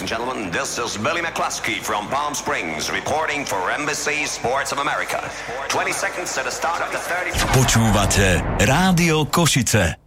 and gentlemen, this is Billy McCluskey from Palm Springs reporting for Embassy Sports of America. 20 seconds to the start of the 30... Počúvate Rádio Košice.